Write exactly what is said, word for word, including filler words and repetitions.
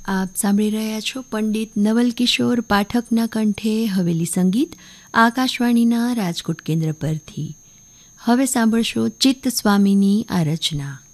આપ સાંભળી રહ્યા છો પંડિત નવલ કિશોર પાઠકના કંઠે હવેલી સંગીત આકાશવાણીના રાજકોટ કેન્દ્ર પરથી. હવે સાંભળશો ચિત્ત સ્વામીની આ રચના.